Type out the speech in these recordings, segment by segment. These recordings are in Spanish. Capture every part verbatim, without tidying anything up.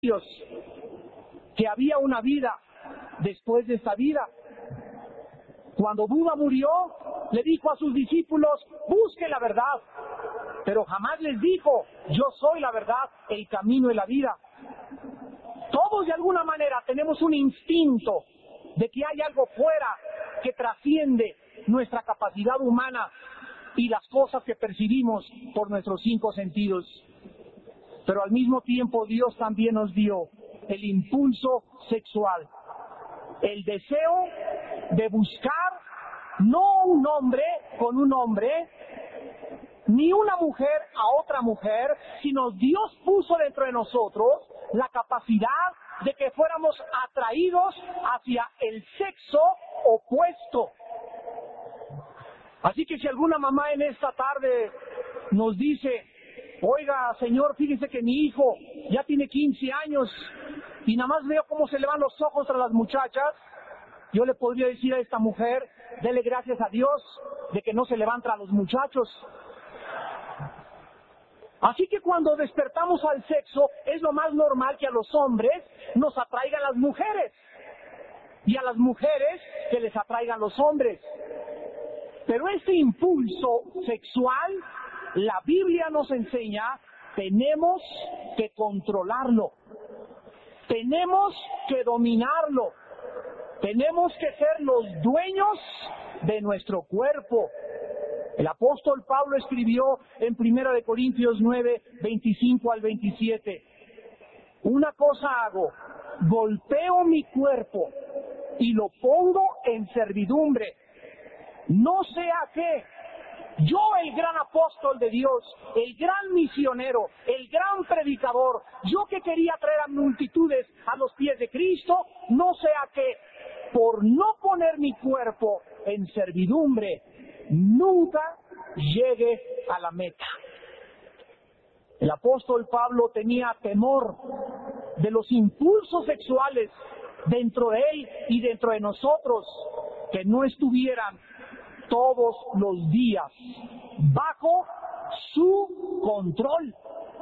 Dios, que había una vida después de esta vida. Cuando Buda murió, le dijo a sus discípulos, busquen la verdad, pero jamás les dijo, yo soy la verdad, el camino y la vida. Todos de alguna manera tenemos un instinto de que hay algo fuera que trasciende nuestra capacidad humana y las cosas que percibimos por nuestros cinco sentidos. Pero al mismo tiempo Dios también nos dio el impulso sexual, el deseo de buscar no un hombre con un hombre, ni una mujer a otra mujer, sino Dios puso dentro de nosotros la capacidad de que fuéramos atraídos hacia el sexo opuesto. Así que si alguna mamá en esta tarde nos dice, oiga, señor, fíjese que mi hijo ya tiene quince años y nada más veo cómo se le van los ojos a las muchachas, yo le podría decir a esta mujer, dele gracias a Dios de que no se levanta a los muchachos. Así que cuando despertamos al sexo, es lo más normal que a los hombres nos atraigan las mujeres y a las mujeres que les atraigan los hombres. Pero este impulso sexual, la Biblia nos enseña, tenemos que controlarlo, tenemos que dominarlo, tenemos que ser los dueños de nuestro cuerpo. El apóstol Pablo escribió en Primera de Corintios nueve, veinticinco al veintisiete, una cosa hago, golpeo mi cuerpo y lo pongo en servidumbre, no sea que yo, el gran apóstol de Dios, el gran misionero, el gran predicador, yo que quería traer a multitudes a los pies de Cristo, no sea que por no poner mi cuerpo en servidumbre, nunca llegue a la meta. El apóstol Pablo tenía temor de los impulsos sexuales dentro de él y dentro de nosotros, que no estuvieran todos los días bajo su control.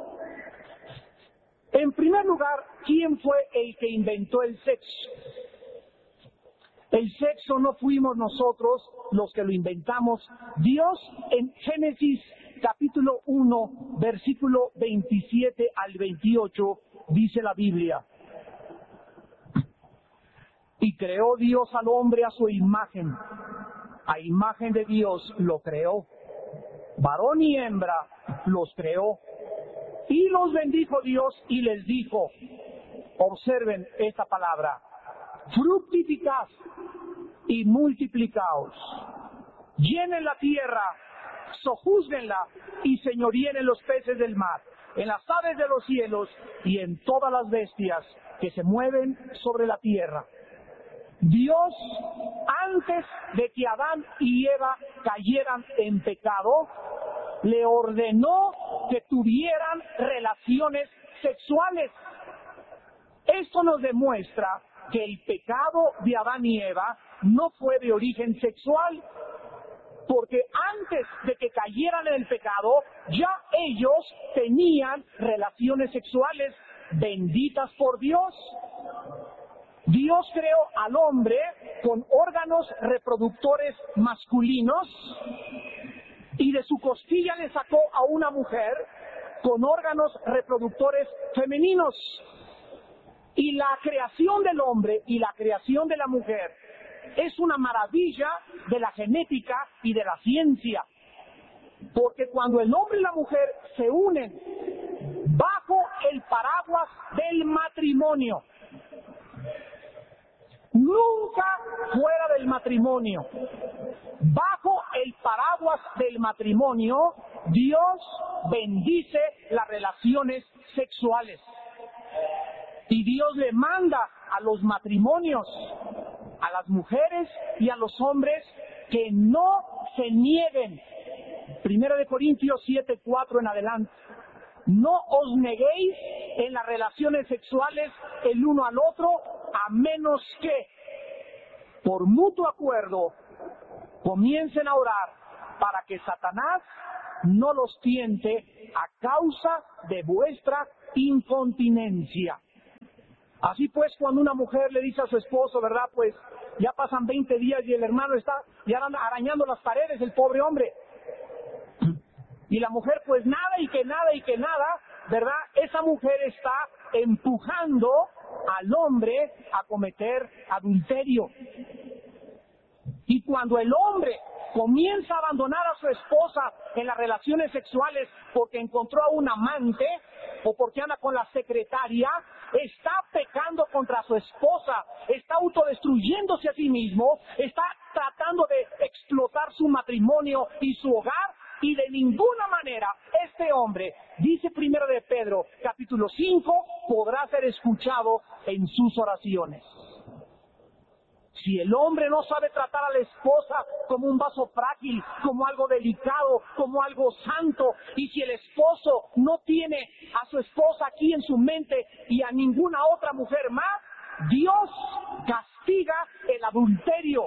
En primer lugar, ¿quién fue el que inventó el sexo? El sexo no fuimos nosotros los que lo inventamos. Dios en Génesis capítulo uno, versículo veintisiete al veintiocho, dice la Biblia: y creó Dios al hombre a su imagen, a imagen de Dios lo creó, varón y hembra los creó, y los bendijo Dios y les dijo, observen esta palabra, fructificad y multiplicaos, llenen la tierra, sojúzguenla y señoríen en los peces del mar, en las aves de los cielos y en todas las bestias que se mueven sobre la tierra. Dios, antes de que Adán y Eva cayeran en pecado, le ordenó que tuvieran relaciones sexuales. Esto nos demuestra que el pecado de Adán y Eva no fue de origen sexual, porque antes de que cayeran en el pecado, ya ellos tenían relaciones sexuales benditas por Dios. Dios creó al hombre con órganos reproductores masculinos y de su costilla le sacó a una mujer con órganos reproductores femeninos. Y la creación del hombre y la creación de la mujer es una maravilla de la genética y de la ciencia. Porque cuando el hombre y la mujer se unen bajo el paraguas del matrimonio, nunca fuera del matrimonio, bajo el paraguas del matrimonio, Dios bendice las relaciones sexuales. Y Dios le manda a los matrimonios, a las mujeres y a los hombres, que no se nieguen. Primera de Corintios siete, cuatro en adelante. No os neguéis en las relaciones sexuales el uno al otro, a menos que, por mutuo acuerdo, comiencen a orar para que Satanás no los tiente a causa de vuestra incontinencia. Así pues, cuando una mujer le dice a su esposo, ¿verdad? Pues ya pasan veinte días y el hermano está ya anda arañando las paredes, el pobre hombre. Y la mujer, pues nada y que nada y que nada, ¿verdad? Esa mujer está empujando al hombre a cometer adulterio. Y cuando el hombre comienza a abandonar a su esposa en las relaciones sexuales porque encontró a un amante o porque anda con la secretaria, está pecando contra su esposa, está autodestruyéndose a sí mismo, está tratando de explotar su matrimonio y su hogar, y de ninguna manera este hombre, dice primero de Pedro, capítulo cinco, podrá ser escuchado en sus oraciones. Si el hombre no sabe tratar a la esposa como un vaso frágil, como algo delicado, como algo santo, y si el esposo no tiene a su esposa aquí en su mente y a ninguna otra mujer más, Dios castiga el adulterio.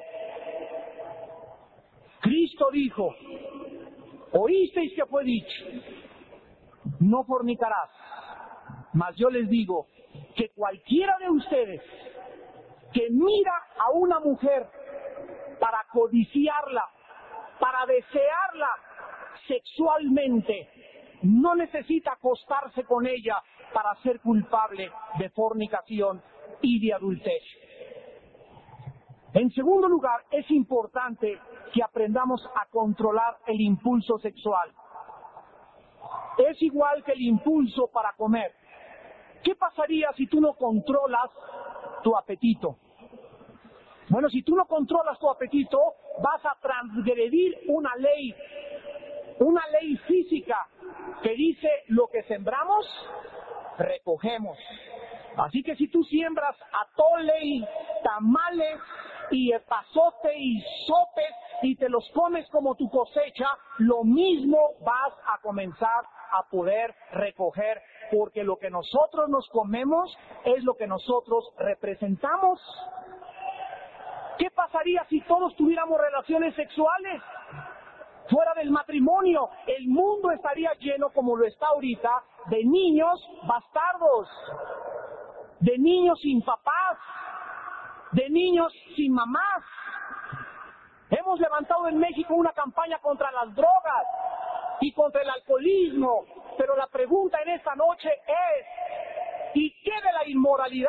Cristo dijo, oísteis que fue dicho, no fornicarás, mas yo les digo que cualquiera de ustedes que mira a una mujer para codiciarla, para desearla sexualmente, no necesita acostarse con ella para ser culpable de fornicación y de adulterio. En segundo lugar, es importante que aprendamos a controlar el impulso sexual. Es igual que el impulso para comer. ¿Qué pasaría si tú no controlas tu apetito? Bueno, si tú no controlas tu apetito, vas a transgredir una ley, una ley física que dice lo que sembramos, recogemos. Así que si tú siembras atole y tamales y epazote y sopes y te los comes como tu cosecha, lo mismo vas a comenzar a poder recoger, porque lo que nosotros nos comemos es lo que nosotros representamos. ¿Qué pasaría si todos tuviéramos relaciones sexuales fuera del matrimonio? El mundo estaría lleno, como lo está ahorita, de niños bastardos, de niños sin papás, de niños sin mamás. Hemos levantado en México una campaña contra las drogas y contra el alcoholismo, pero la pregunta en esta noche es, ¿y qué de la inmoralidad?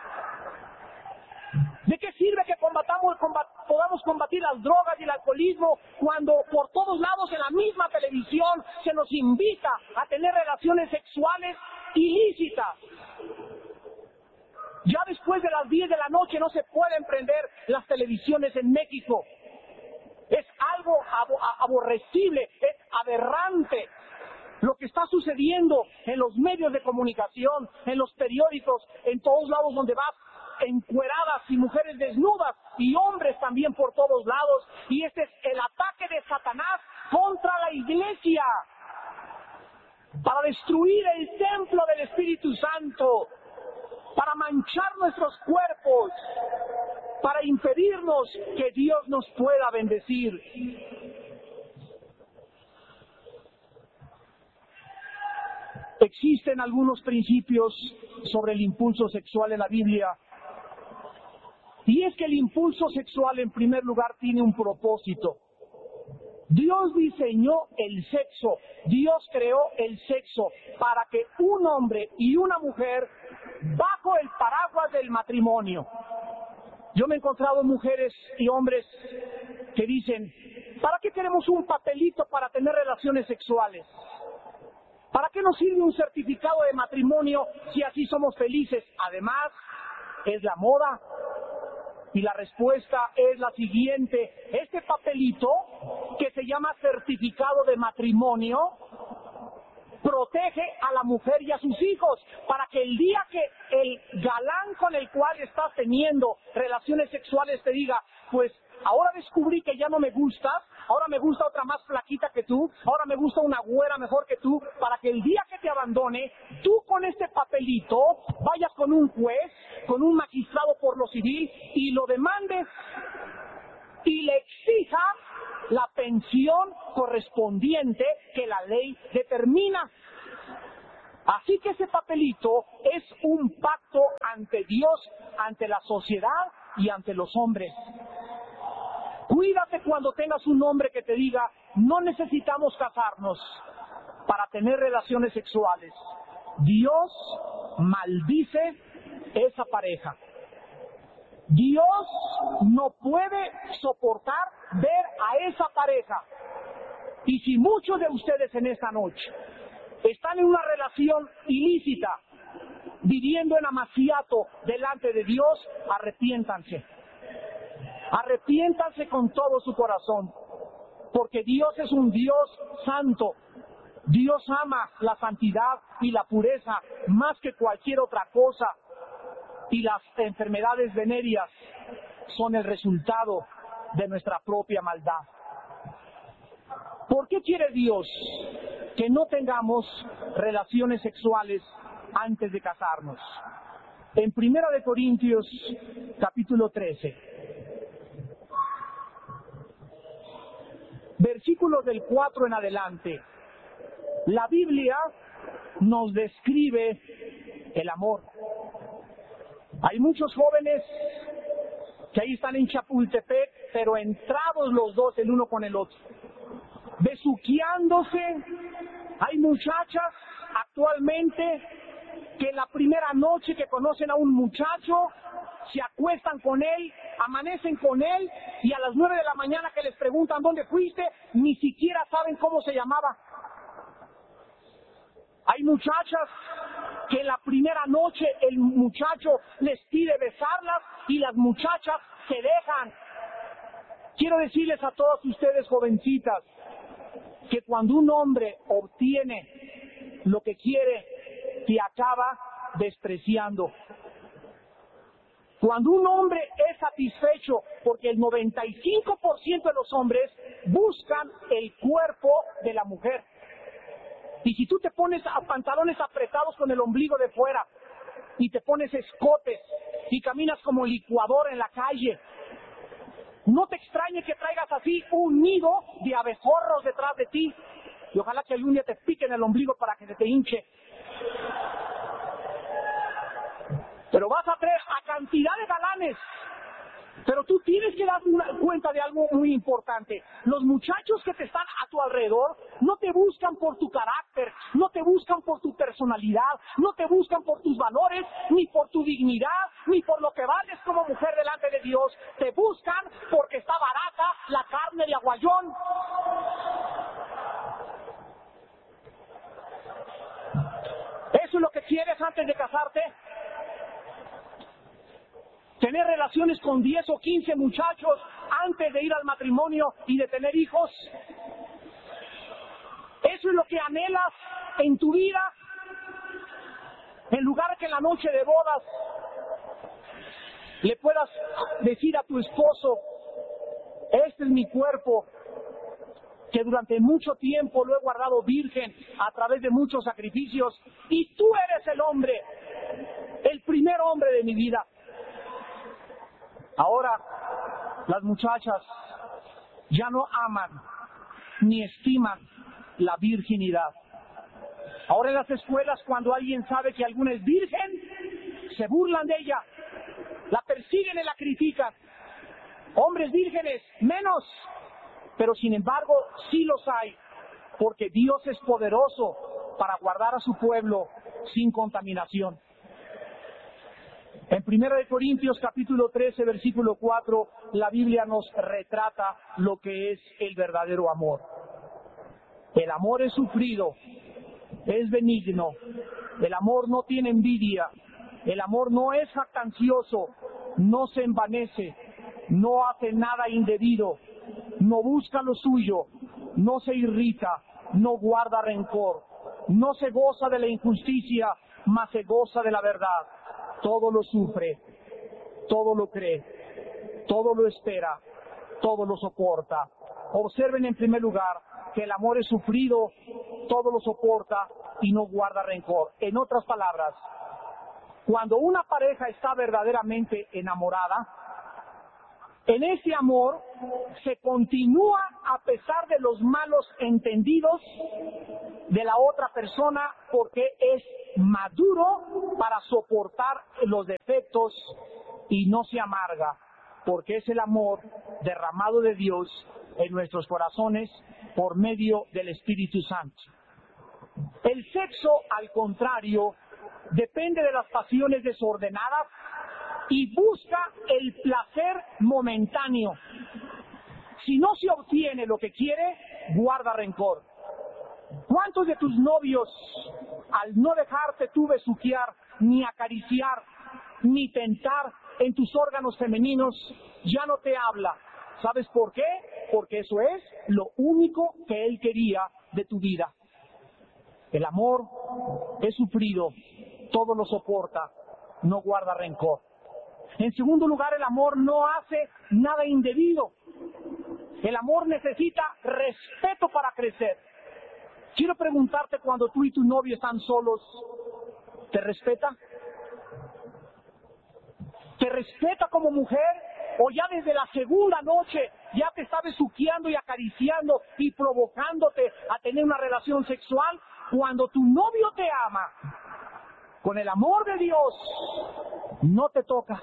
¿De qué sirve que combatamos, combat, podamos combatir las drogas y el alcoholismo cuando por todos lados en la misma televisión se nos invita a tener relaciones sexuales ilícitas? Ya después de las diez de la noche no se pueden prender las televisiones en México. Es algo abo- aborrecible, es aberrante lo que está sucediendo en los medios de comunicación, en los periódicos, en todos lados donde vas, encueradas y mujeres desnudas y hombres también por todos lados. Y este es el ataque de Satanás contra la iglesia para destruir el templo del Espíritu Santo, para manchar nuestros cuerpos, para impedirnos que Dios nos pueda bendecir. Existen algunos principios sobre el impulso sexual en la Biblia. Y es que el impulso sexual, en primer lugar, tiene un propósito. Dios diseñó el sexo, Dios creó el sexo para que un hombre y una mujer, bajo el paraguas del matrimonio. Yo me he encontrado mujeres y hombres que dicen, ¿para qué queremos un papelito para tener relaciones sexuales? ¿Para qué nos sirve un certificado de matrimonio si así somos felices? Además, es la moda. Y la respuesta es la siguiente: este papelito, que se llama certificado de matrimonio, protege a la mujer y a sus hijos, para que el día que el galán con el cual estás teniendo relaciones sexuales te diga, pues ahora descubrí que ya no me gustas, ahora me gusta otra más flaquita que tú, ahora me gusta una güera mejor que tú, para que el día que te abandone, tú con este papelito vayas con un juez, con un magistrado por lo civil y lo demandes y le exija la pensión correspondiente que la ley determina. Así que ese papelito es un pacto ante ante Dios, ante la sociedad y ante los hombres. Cuídate cuando tengas un hombre que te diga, no necesitamos casarnos para tener relaciones sexuales. Dios maldice esa pareja. Dios no puede soportar ver a esa pareja. Y si muchos de ustedes en esta noche están en una relación ilícita, viviendo en amaciato delante de Dios, arrepiéntanse. Arrepiéntanse con todo su corazón, porque Dios es un Dios santo. Dios ama la santidad y la pureza más que cualquier otra cosa, y las enfermedades venéreas son el resultado de nuestra propia maldad. ¿Por qué quiere Dios que no tengamos relaciones sexuales antes de casarnos? En Primera de Corintios, capítulo trece, versículos del cuatro en adelante, la Biblia nos describe el amor. Hay muchos jóvenes que ahí están en Chapultepec, pero entrados los dos el uno con el otro, besuqueándose. Hay muchachas actualmente que la primera noche que conocen a un muchacho se acuestan con él, amanecen con él, y a las nueve de la mañana que les preguntan dónde fuiste, ni siquiera saben cómo se llamaba. Hay muchachas que la primera noche el muchacho les pide besarlas y las muchachas se dejan. Quiero decirles a todas ustedes, jovencitas, que cuando un hombre obtiene lo que quiere, te acaba despreciando. Cuando un hombre es satisfecho, porque el noventa y cinco por ciento de los hombres buscan el cuerpo de la mujer. Y si tú te pones a pantalones apretados con el ombligo de fuera, y te pones escotes, y caminas como licuador en la calle, no te extrañe que traigas así un nido de abejorros detrás de ti, y ojalá que algún día te piquen el ombligo para que se te hinche. Pero vas a traer a cantidad de galanes. Pero tú tienes que dar una cuenta de algo muy importante. Los muchachos que te están a tu alrededor no te buscan por tu carácter, no te buscan por tu personalidad, no te buscan por tus valores, ni por tu dignidad, ni por lo que vales como mujer delante de Dios. Te buscan porque está barata la carne de aguayón. ¿Eso es lo que quieres antes de casarte? ¿Tener relaciones con diez o quince muchachos antes de ir al matrimonio y de tener hijos? ¿Eso es lo que anhelas en tu vida? En lugar que en la noche de bodas le puedas decir a tu esposo, este es mi cuerpo, que durante mucho tiempo lo he guardado virgen a través de muchos sacrificios, y tú eres el hombre, el primer hombre de mi vida. Ahora, las muchachas ya no aman ni estiman la virginidad. Ahora en las escuelas, cuando alguien sabe que alguna es virgen, se burlan de ella, la persiguen y la critican. Hombres vírgenes, menos. Pero sin embargo, sí los hay, porque Dios es poderoso para guardar a su pueblo sin contaminación. En Primera de Corintios capítulo trece, versículo cuatro, la Biblia nos retrata lo que es el verdadero amor. El amor es sufrido, es benigno, el amor no tiene envidia, el amor no es jactancioso, no se envanece, no hace nada indebido, no busca lo suyo, no se irrita, no guarda rencor, no se goza de la injusticia, mas se goza de la verdad. Todo lo sufre, todo lo cree, todo lo espera, todo lo soporta. Observen en primer lugar que el amor es sufrido, todo lo soporta y no guarda rencor. En otras palabras, cuando una pareja está verdaderamente enamorada, En ese amor se continúa a pesar de los malos entendidos de la otra persona, porque es maduro para soportar los defectos y no se amarga, porque es el amor derramado de Dios en nuestros corazones por medio del Espíritu Santo. El sexo, al contrario, depende de las pasiones desordenadas y busca el placer momentáneo. Si no se obtiene lo que quiere, guarda rencor. ¿Cuántos de tus novios, al no dejarte tú besuquear, ni acariciar, ni tentar en tus órganos femeninos, ya no te habla? ¿Sabes por qué? Porque eso es lo único que él quería de tu vida. El amor es sufrido, todo lo soporta, no guarda rencor. En segundo lugar, el amor no hace nada indebido. El amor necesita respeto para crecer. Quiero preguntarte, cuando tú y tu novio están solos, ¿te respeta? ¿Te respeta como mujer? ¿O ya desde la segunda noche ya te está besuqueando y acariciando y provocándote a tener una relación sexual? Cuando tu novio te ama, con el amor de Dios, no te toca.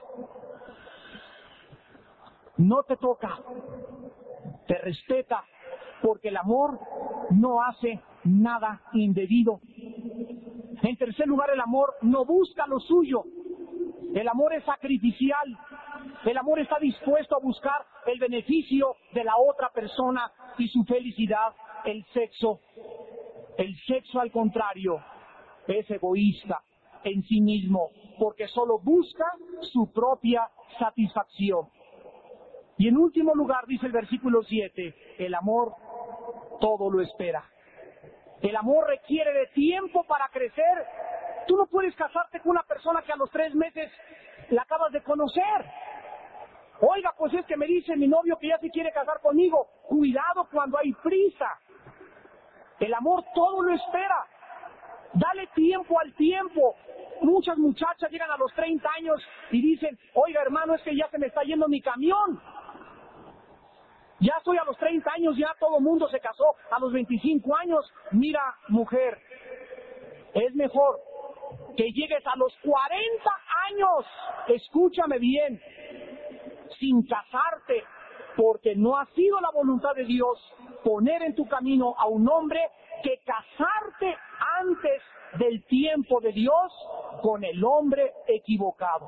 No te toca. Te respeta, porque el amor no hace nada indebido. En tercer lugar, el amor no busca lo suyo. El amor es sacrificial. El amor está dispuesto a buscar el beneficio de la otra persona y su felicidad. El sexo, el sexo al contrario, es egoísta en sí mismo, porque solo busca su propia satisfacción. Y en último lugar, dice el versículo siete, el amor todo lo espera. El amor requiere de tiempo para crecer. Tú no puedes casarte con una persona que a los tres meses la acabas de conocer. Oiga, pues es que me dice mi novio que ya se quiere casar conmigo. Cuidado cuando hay prisa. El amor todo lo espera. Dale tiempo al tiempo. Muchas muchachas llegan a los treinta años y dicen, oiga hermano, es que ya se me está yendo mi camión. Ya estoy a los treinta años, ya todo el mundo se casó a los veinticinco años. Mira, mujer, es mejor que llegues a los cuarenta años, escúchame bien, sin casarte, porque no ha sido la voluntad de Dios poner en tu camino a un hombre, que casarte antes del tiempo de Dios con el hombre equivocado.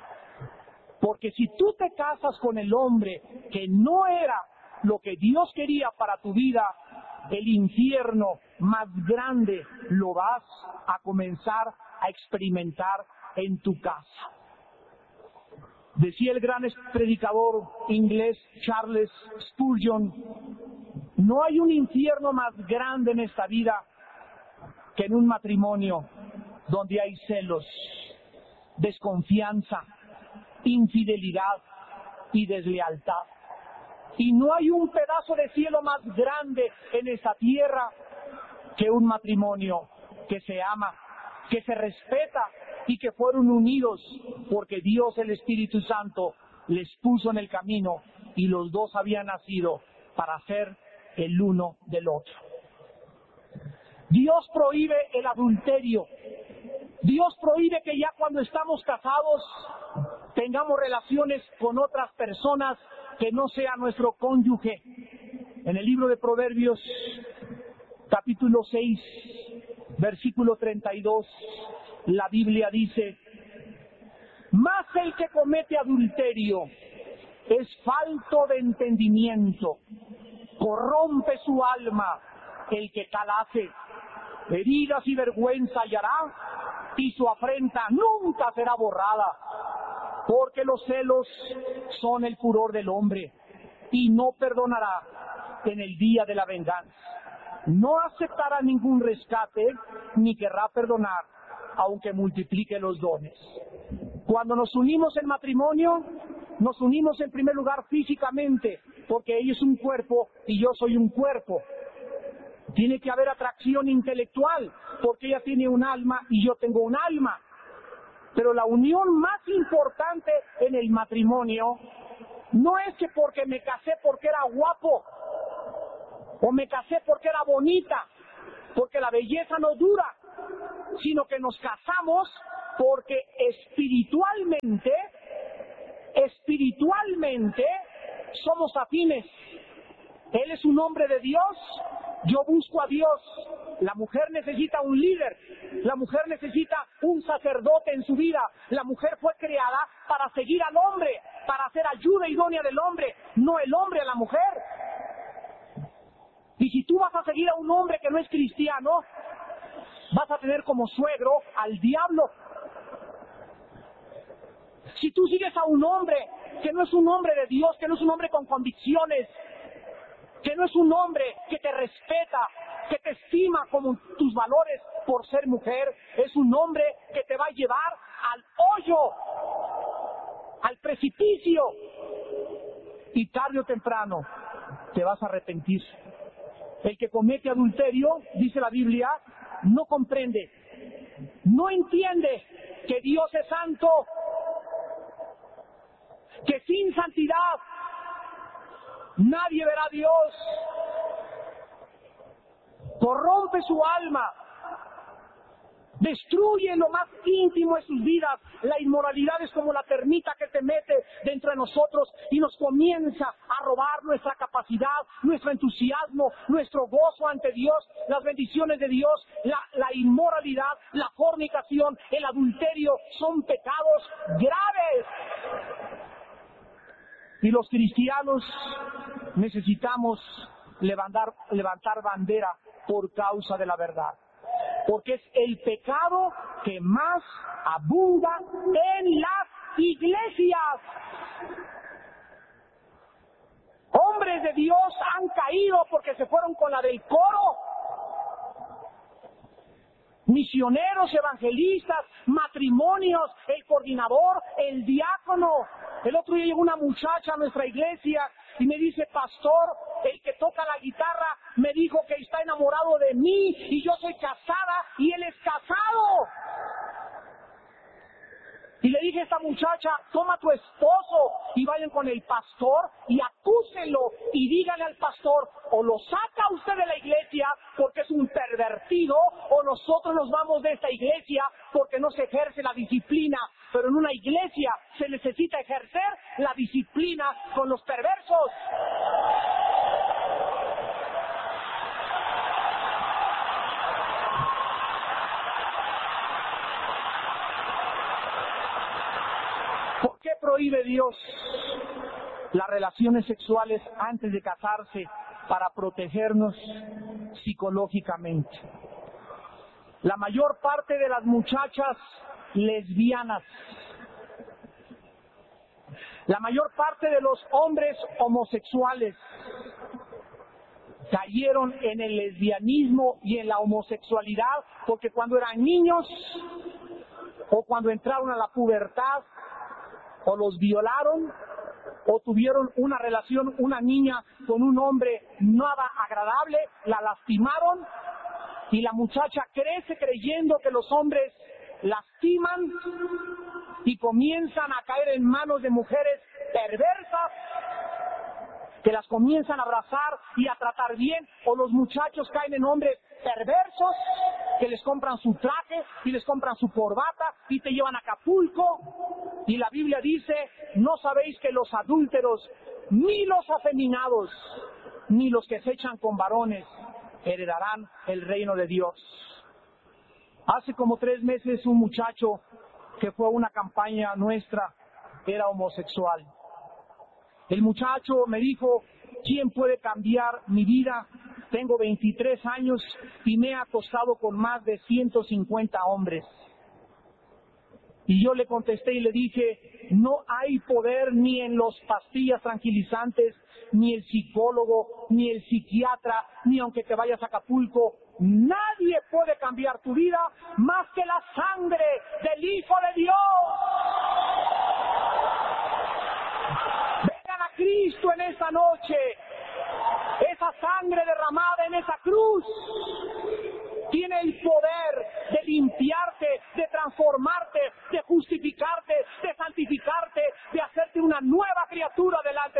Porque si tú te casas con el hombre que no era lo que Dios quería para tu vida, el infierno más grande lo vas a comenzar a experimentar en tu casa. Decía el gran predicador inglés Charles Spurgeon, no hay un infierno más grande en esta vida que en un matrimonio donde hay celos, desconfianza, infidelidad y deslealtad. Y no hay un pedazo de cielo más grande en esta tierra que un matrimonio que se ama, que se respeta y que fueron unidos porque Dios, el Espíritu Santo, les puso en el camino y los dos habían nacido para ser el uno del otro. Dios prohíbe el adulterio. Dios prohíbe que ya cuando estamos casados tengamos relaciones con otras personas que no sea nuestro cónyuge. En el libro de Proverbios, capítulo seis, versículo treinta y dos, la Biblia dice, mas el que comete adulterio es falto de entendimiento, corrompe su alma el que tal hace, heridas y vergüenza hallará, y su afrenta nunca será borrada. Porque los celos son el furor del hombre, y no perdonará en el día de la venganza. No aceptará ningún rescate, ni querrá perdonar, aunque multiplique los dones. Cuando nos unimos en matrimonio, nos unimos en primer lugar físicamente, porque ella es un cuerpo y yo soy un cuerpo. Tiene que haber atracción intelectual, porque ella tiene un alma y yo tengo un alma. Pero la unión más importante en el matrimonio No es que porque me casé porque era guapo, o me casé porque era bonita, porque la belleza no dura, sino que nos casamos porque espiritualmente, espiritualmente somos afines. Él es un hombre de Dios, yo busco a Dios. La mujer necesita un líder, la mujer necesita un sacerdote en su vida. La mujer fue creada para seguir al hombre, para ser ayuda idónea del hombre, no el hombre a la mujer. Y si tú vas a seguir a un hombre que no es cristiano, vas a tener como suegro al diablo. Si tú sigues a un hombre que no es un hombre de Dios, que no es un hombre con convicciones, que no es un hombre que te respeta, que te estima como tus valores por ser mujer, es un hombre que te va a llevar al hoyo, al precipicio, y tarde o temprano te vas a arrepentir. El que comete adulterio, dice la Biblia, no comprende, no entiende que Dios es santo, que sin santidad nadie verá a Dios. Corrompe su alma, destruye lo más íntimo de sus vidas. La inmoralidad es como la termita que se mete dentro de nosotros y nos comienza a robar nuestra capacidad, nuestro entusiasmo, nuestro gozo ante Dios, las bendiciones de Dios. La, la inmoralidad, la fornicación, el adulterio son pecados graves. Y los cristianos necesitamos levantar, levantar bandera por causa de la verdad. Porque es el pecado que más abunda en las iglesias. Hombres de Dios han caído porque se fueron con la del coro. Misioneros, evangelistas, matrimonios, el coordinador, el diácono. El otro día llegó una muchacha a nuestra iglesia y me dice, pastor, el que toca la guitarra me dijo que está enamorado de mí y yo soy casada y él es casado. Y le dije a esta muchacha, toma a tu esposo y vayan con el pastor y acúsenlo y díganle al pastor, o lo saca usted de la iglesia porque es un pervertido, o nosotros nos vamos de esta iglesia porque no se ejerce la disciplina. Pero en una iglesia se necesita ejercer la disciplina con los perversos. ¿Por qué prohíbe Dios las relaciones sexuales antes de casarse? Para protegernos psicológicamente. La mayor parte de las muchachas lesbianas, la mayor parte de los hombres homosexuales cayeron en el lesbianismo y en la homosexualidad porque cuando eran niños o cuando entraron a la pubertad o los violaron o tuvieron una relación, una niña con un hombre nada agradable, la lastimaron y la muchacha crece creyendo que los hombres lastiman y comienzan a caer en manos de mujeres perversas que las comienzan a abrazar y a tratar bien, o los muchachos caen en hombres perversos que les compran su traje y les compran su corbata y te llevan a Acapulco. Y la Biblia dice, no sabéis que los adúlteros, ni los afeminados, ni los que se echan con varones, heredarán el reino de Dios. Hace como tres meses un muchacho que fue a una campaña nuestra era homosexual. El muchacho me dijo, ¿quién puede cambiar mi vida? Tengo veintitrés años y me he acostado con más de ciento cincuenta hombres. Y yo le contesté y le dije, no hay poder ni en las pastillas tranquilizantes, ni el psicólogo, ni el psiquiatra, ni aunque te vayas a Acapulco. Nadie puede cambiar tu vida más que la sangre del Hijo de Dios. Vengan a Cristo en esta noche. Esa sangre derramada en esa cruz tiene el poder de limpiarte, de transformarte, de justificarte, de santificarte, de hacerte una nueva criatura delante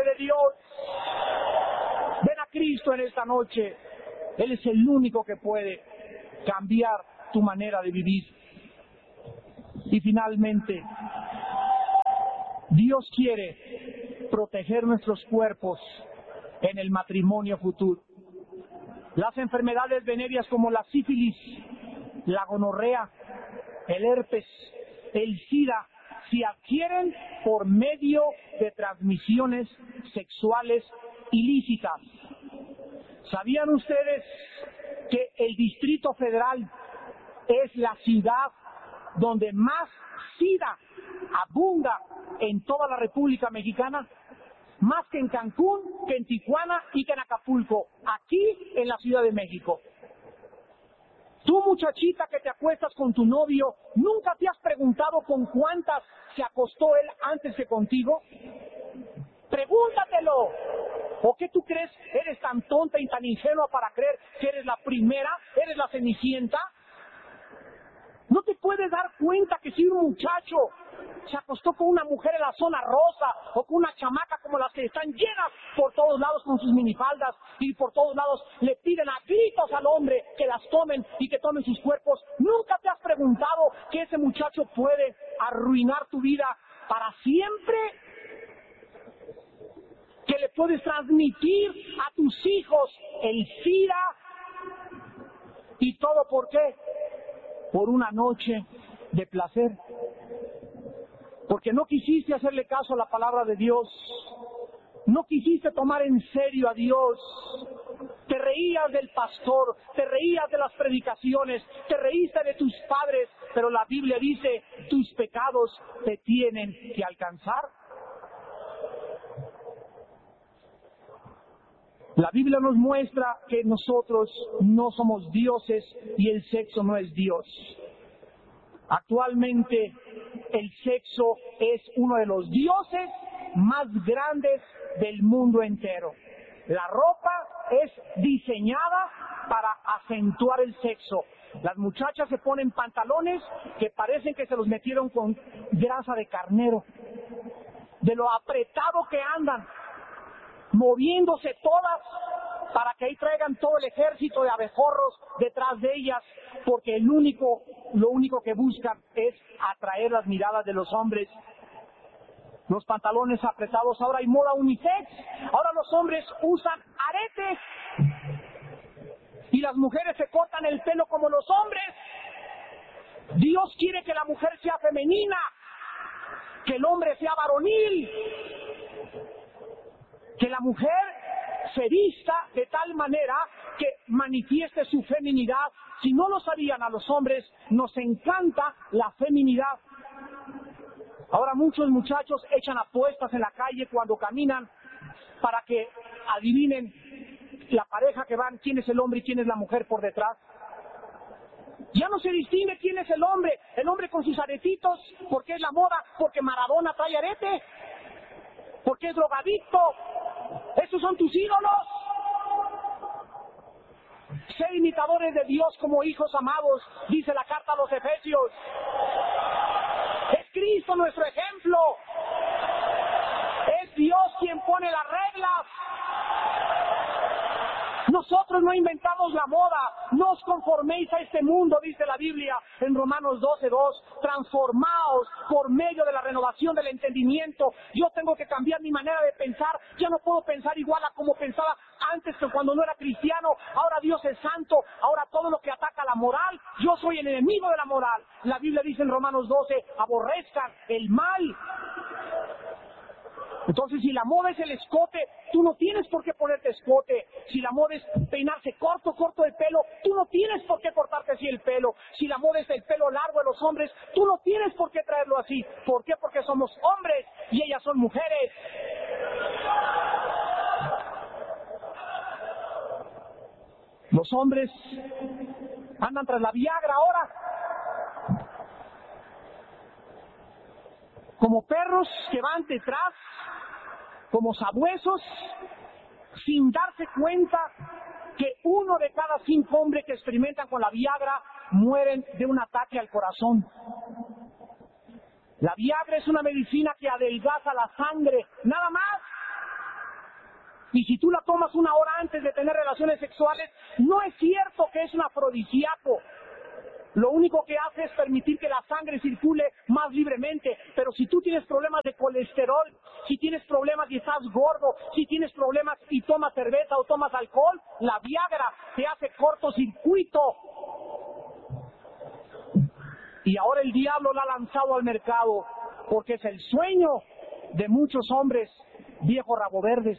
noche. Él es el único que puede cambiar tu manera de vivir. Y finalmente, Dios quiere proteger nuestros cuerpos en el matrimonio futuro. Las enfermedades venéreas como la sífilis, la gonorrea, el herpes, el SIDA, se adquieren por medio de transmisiones sexuales ilícitas. ¿Sabían ustedes que el Distrito Federal es la ciudad donde más SIDA abunda en toda la República Mexicana? Más que en Cancún, que en Tijuana y que en Acapulco, aquí en la Ciudad de México. Tú, muchachita que te acuestas con tu novio, ¿nunca te has preguntado con cuántas se acostó él antes que contigo? Pregúntatelo. ¿O qué tú crees? ¿Eres tan tonta y tan ingenua para creer que eres la primera? ¿Eres la cenicienta? ¿No te puedes dar cuenta que si un muchacho se acostó con una mujer en la zona rosa o con una chamaca como las que están llenas por todos lados con sus minifaldas y por todos lados le piden a gritos al hombre que las tomen y que tomen sus cuerpos? ¿Nunca te has preguntado que ese muchacho puede arruinar tu vida para siempre? Que le puedes transmitir a tus hijos el SIDA. ¿Y todo por qué? Por una noche de placer. Porque no quisiste hacerle caso a la palabra de Dios. No quisiste tomar en serio a Dios. Te reías del pastor, te reías de las predicaciones, te reíste de tus padres, pero la Biblia dice, tus pecados te tienen que alcanzar. La Biblia nos muestra que nosotros no somos dioses y el sexo no es Dios. Actualmente el sexo es uno de los dioses más grandes del mundo entero. La ropa es diseñada para acentuar el sexo. Las muchachas se ponen pantalones que parecen que se los metieron con grasa de carnero, de lo apretado que andan, moviéndose todas para que ahí traigan todo el ejército de abejorros detrás de ellas, porque el único, lo único que buscan es atraer las miradas de los hombres. Los pantalones apretados, ahora hay moda unisex, ahora los hombres usan aretes y las mujeres se cortan el pelo como los hombres. Dios quiere que la mujer sea femenina, que el hombre sea varonil, que la mujer se vista de tal manera que manifieste su feminidad. Si no lo sabían, a los hombres nos encanta la feminidad. Ahora muchos muchachos echan apuestas en la calle cuando caminan para que adivinen la pareja que van, quién es el hombre y quién es la mujer por detrás. Ya no se distingue quién es el hombre, el hombre con sus aretitos, porque es la moda, porque Maradona trae arete, porque es drogadicto. ¿Esos son tus ídolos? Sé imitadores de Dios como hijos amados, dice la carta a los Efesios. Es Cristo nuestro ejemplo. Es Dios quien pone las reglas. Nosotros no inventamos la moda, no os conforméis a este mundo, dice la Biblia en Romanos doce dos, transformaos por medio de la renovación del entendimiento. Yo tengo que cambiar mi manera de pensar, ya no puedo pensar igual a como pensaba antes que cuando no era cristiano. Ahora Dios es santo, ahora todo lo que ataca la moral, yo soy el enemigo de la moral. La Biblia dice en Romanos doce, aborrezcan el mal. Entonces, si la moda es el escote, tú no tienes por qué ponerte escote. Si la moda es peinarse corto, corto el pelo, tú no tienes por qué cortarte así el pelo. Si la moda es el pelo largo de los hombres, tú no tienes por qué traerlo así. ¿Por qué? Porque somos hombres y ellas son mujeres. Los hombres andan tras la Viagra ahora, como perros que van detrás, como sabuesos, sin darse cuenta que uno de cada cinco hombres que experimentan con la Viagra mueren de un ataque al corazón. La Viagra es una medicina que adelgaza la sangre, nada más. Y si tú la tomas una hora antes de tener relaciones sexuales, no es cierto que es un afrodisíaco. Lo único que hace es permitir que la sangre circule más libremente. Pero si tú tienes problemas de colesterol, si tienes problemas y estás gordo, si tienes problemas y tomas cerveza o tomas alcohol, la Viagra te hace cortocircuito. Y ahora el diablo la ha lanzado al mercado porque es el sueño de muchos hombres viejos rabo verdes.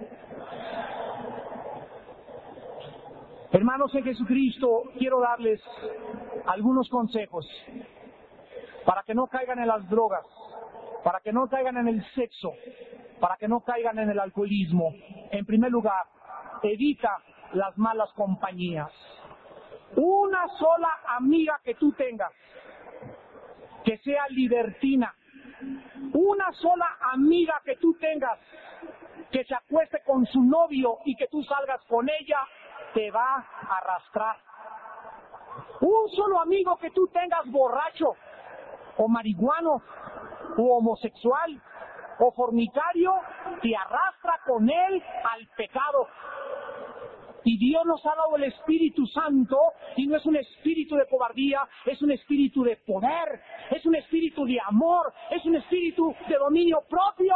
Hermanos en Jesucristo, quiero darles algunos consejos para que no caigan en las drogas, para que no caigan en el sexo, para que no caigan en el alcoholismo. En primer lugar, evita las malas compañías. Una sola amiga que tú tengas, que sea libertina, una sola amiga que tú tengas, que se acueste con su novio y que tú salgas con ella, te va a arrastrar. Un solo amigo que tú tengas borracho, o marihuano, o homosexual, o fornicario, te arrastra con él al pecado. Y Dios nos ha dado el Espíritu Santo, y no es un espíritu de cobardía, es un espíritu de poder, es un espíritu de amor, es un espíritu de dominio propio,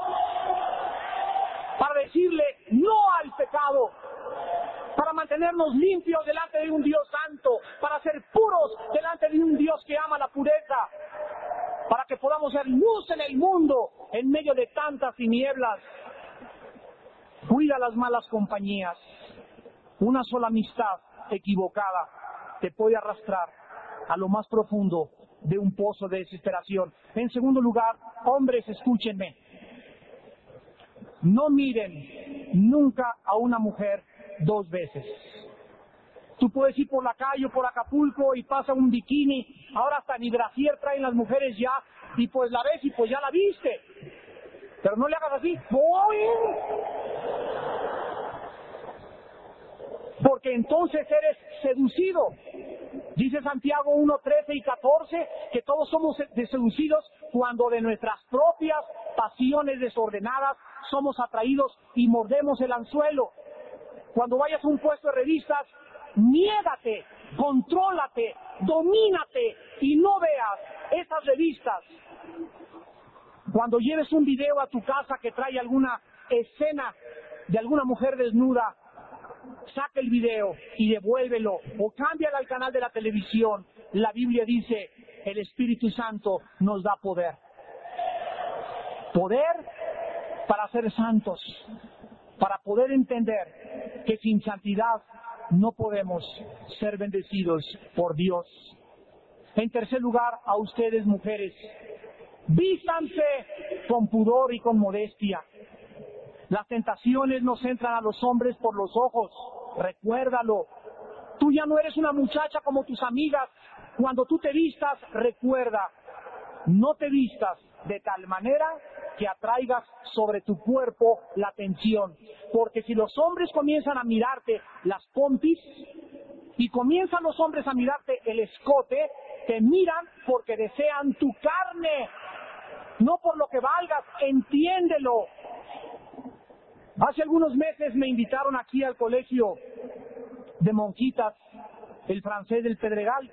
para decirle no al pecado, para mantenernos limpios delante de un Dios santo, para ser puros delante de un Dios que ama la pureza, para que podamos ser luz en el mundo, en medio de tantas tinieblas. Cuida las malas compañías. Una sola amistad equivocada te puede arrastrar a lo más profundo de un pozo de desesperación. En segundo lugar, hombres, escúchenme. No miren nunca a una mujer dos veces. Tú puedes ir por la calle o por Acapulco y pasa un bikini, ahora hasta ni brasier traen las mujeres ya, y pues la ves y pues ya la viste. Pero no le hagas así, ¡voy! Porque entonces eres seducido. Dice Santiago uno, trece y catorce que todos somos seducidos cuando de nuestras propias pasiones desordenadas somos atraídos y mordemos el anzuelo. Cuando vayas a un puesto de revistas, niégate, contrólate, domínate y no veas esas revistas. Cuando lleves un video a tu casa que trae alguna escena de alguna mujer desnuda, saca el video y devuélvelo o cámbiala al canal de la televisión. La Biblia dice, el Espíritu Santo nos da poder. Poder para ser santos, para poder entender que sin santidad no podemos ser bendecidos por Dios. En tercer lugar, a ustedes mujeres, vístanse con pudor y con modestia. Las tentaciones nos entran a los hombres por los ojos, recuérdalo. Tú ya no eres una muchacha como tus amigas. Cuando tú te vistas, recuerda, no te vistas de tal manera que atraigas sobre tu cuerpo la atención. Porque si los hombres comienzan a mirarte las pompis y comienzan los hombres a mirarte el escote, te miran porque desean tu carne, no por lo que valgas, entiéndelo. Hace algunos meses me invitaron aquí al colegio de monjitas, el francés del Pedregal,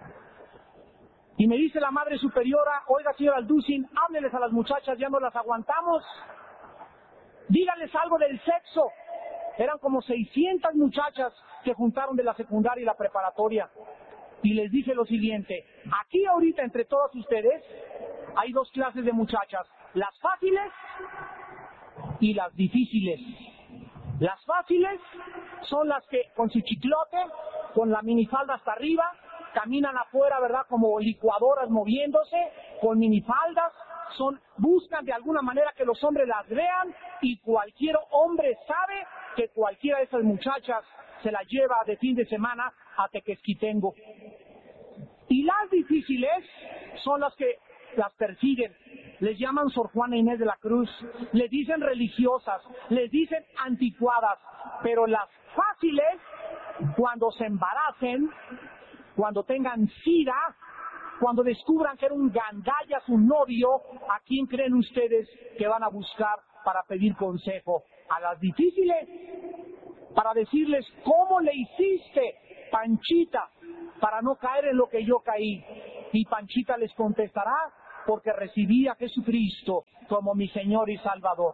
y me dice la madre superiora, oiga señor Alducin, hábleles a las muchachas, ya no las aguantamos, díganles algo del sexo. Eran como seiscientas muchachas que juntaron de la secundaria y la preparatoria, y les dije lo siguiente, aquí ahorita entre todas ustedes hay dos clases de muchachas, las fáciles y las difíciles. Las fáciles son las que con su chiclote, con la minifalda hasta arriba, caminan afuera, ¿verdad? Como licuadoras moviéndose, con minifaldas, son, buscan de alguna manera que los hombres las vean, y cualquier hombre sabe que cualquiera de esas muchachas se la lleva de fin de semana a Tequesquitengo. Y las difíciles son las que las persiguen, les llaman Sor Juana Inés de la Cruz, les dicen religiosas, les dicen anticuadas, pero las fáciles, cuando se embaracen, cuando tengan sida, cuando descubran que era un gandalla su novio, ¿a quién creen ustedes que van a buscar para pedir consejo? a las difíciles para decirles cómo le hiciste, Panchita, para no caer en lo que yo caí. Y Panchita les contestará, porque recibí a Jesucristo como mi Señor y Salvador.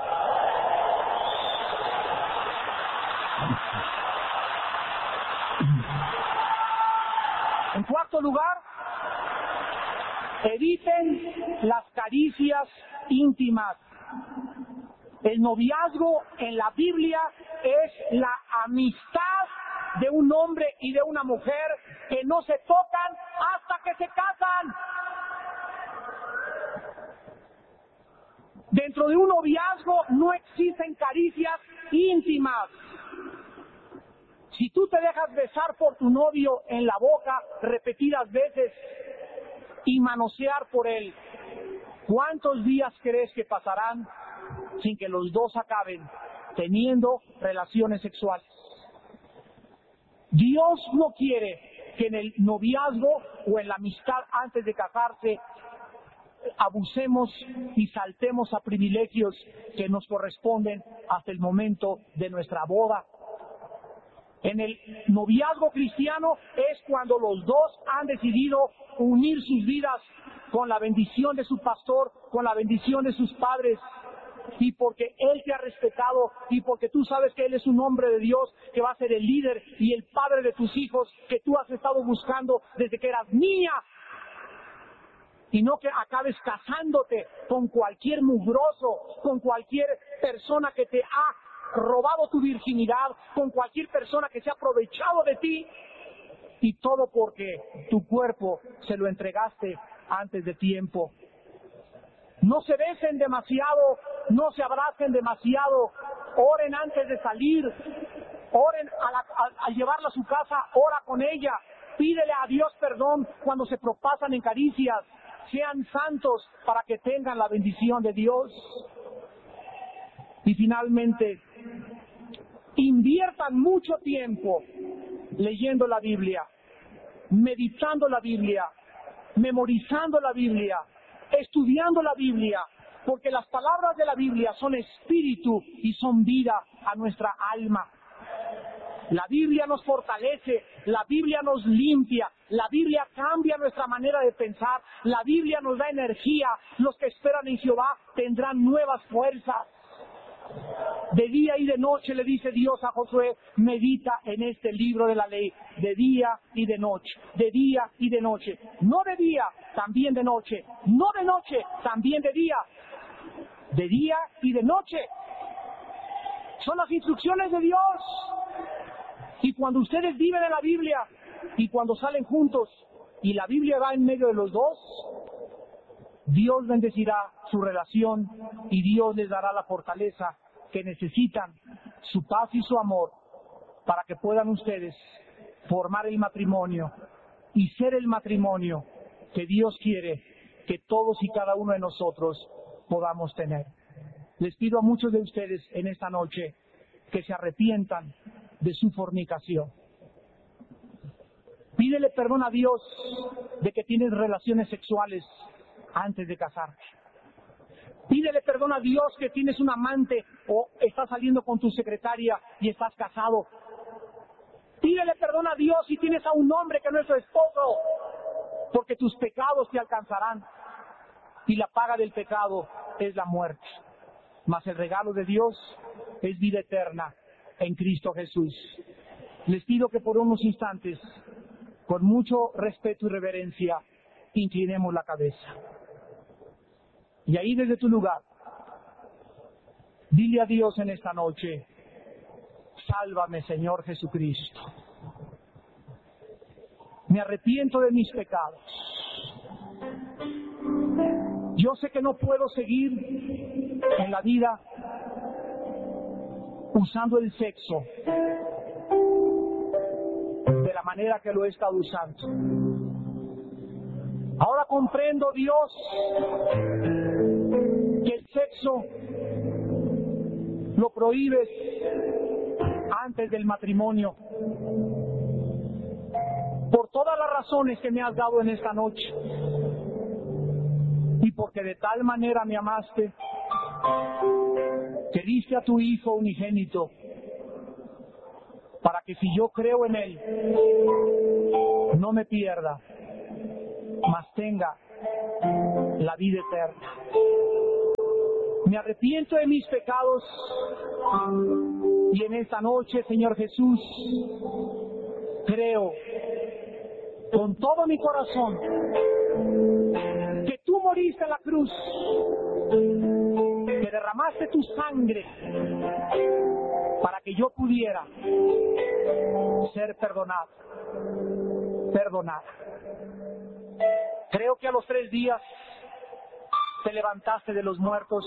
En cuarto lugar, eviten las caricias íntimas. El noviazgo en la Biblia es la amistad de un hombre y de una mujer que no se tocan hasta que se casan. Dentro de un noviazgo no existen caricias íntimas. Si tú te dejas besar por tu novio en la boca repetidas veces y manosear por él, ¿cuántos días crees que pasarán sin que los dos acaben teniendo relaciones sexuales? Dios no quiere que en el noviazgo o en la amistad antes de casarse abusemos y saltemos a privilegios que nos corresponden hasta el momento de nuestra boda. En el noviazgo cristiano es cuando los dos han decidido unir sus vidas con la bendición de su pastor, con la bendición de sus padres, y porque Él te ha respetado y porque tú sabes que Él es un hombre de Dios que va a ser el líder y el padre de tus hijos que tú has estado buscando desde que eras niña. Y no que acabes casándote con cualquier mugroso, con cualquier persona que te ha robado tu virginidad, con cualquier persona que se ha aprovechado de ti, y todo porque tu cuerpo se lo entregaste antes de tiempo. No se besen demasiado, no se abracen demasiado, oren antes de salir, oren a la, a, al llevarla a su casa, ora con ella, pídele a Dios perdón cuando se propasan en caricias, sean santos para que tengan la bendición de Dios. Y finalmente, inviertan mucho tiempo leyendo la Biblia, meditando la Biblia, memorizando la Biblia, estudiando la Biblia, porque las palabras de la Biblia son espíritu y son vida a nuestra alma. La Biblia nos fortalece, la Biblia nos limpia, la Biblia cambia nuestra manera de pensar, la Biblia nos da energía. Los que esperan en Jehová tendrán nuevas fuerzas. De día y de noche, le dice Dios a Josué, medita en este libro de la ley, de día y de noche, de día y de noche, no de día, también de noche, no de noche, también de día, de día y de noche. Son las instrucciones de Dios. Y cuando ustedes viven en la Biblia y cuando salen juntos y la Biblia va en medio de los dos, Dios bendecirá su relación y Dios les dará la fortaleza que necesitan, su paz y su amor, para que puedan ustedes formar el matrimonio y ser el matrimonio que Dios quiere que todos y cada uno de nosotros podamos tener. Les pido a muchos de ustedes en esta noche que se arrepientan de su fornicación. Pídele perdón a Dios de que tienes relaciones sexuales antes de casarte. Pídele perdón a Dios que tienes un amante o estás saliendo con tu secretaria y estás casado. Pídele perdón a Dios si tienes a un hombre que no es tu esposo, porque tus pecados te alcanzarán y la paga del pecado es la muerte. Mas el regalo de Dios es vida eterna en Cristo Jesús. Les pido que por unos instantes, con mucho respeto y reverencia, inclinemos la cabeza. Y ahí desde tu lugar, dile a Dios en esta noche, sálvame Señor Jesucristo. Me arrepiento de mis pecados. Yo sé que no puedo seguir en la vida usando el sexo de la manera que lo he estado usando. Ahora comprendo, Dios, que el sexo lo prohíbes antes del matrimonio. Por todas las razones que me has dado en esta noche. Y porque de tal manera me amaste, que diste a tu Hijo unigénito, para que si yo creo en Él, no me pierda, mas tenga la vida eterna. Me arrepiento de mis pecados y en esta noche, Señor Jesús, creo con todo mi corazón que tú moriste en la cruz, que derramaste tu sangre para que yo pudiera ser perdonado, perdonada. Creo que a los tres días te levantaste de los muertos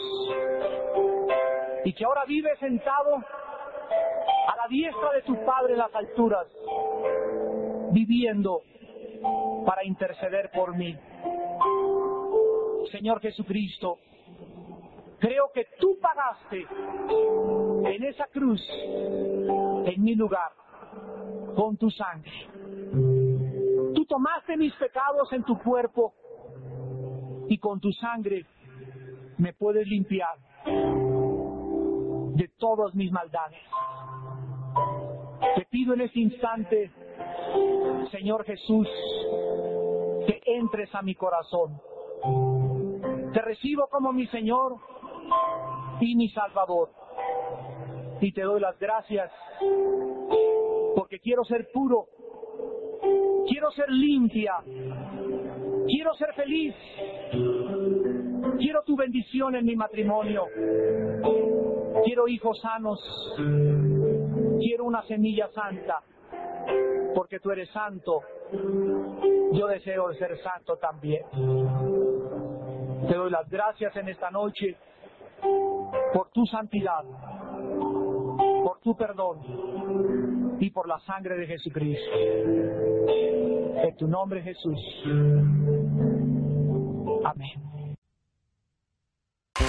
y que ahora vives sentado a la diestra de tu Padre en las alturas, viviendo para interceder por mí. Señor Jesucristo, creo que tú pagaste en esa cruz, en mi lugar, con tu sangre. Tú tomaste mis pecados en tu cuerpo y con tu sangre me puedes limpiar de todas mis maldades. Te pido en este instante, Señor Jesús, que entres a mi corazón. Te recibo como mi Señor y mi Salvador. Y te doy las gracias porque quiero ser puro, quiero ser limpia, quiero ser feliz, quiero tu bendición en mi matrimonio, quiero hijos sanos, quiero una semilla santa, porque tú eres santo, yo deseo ser santo también. Te doy las gracias en esta noche por tu santidad, por tu perdón y por la sangre de Jesucristo. En tu nombre, Jesús. Amén.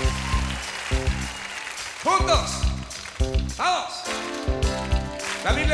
Juntos, vamos. La Biblia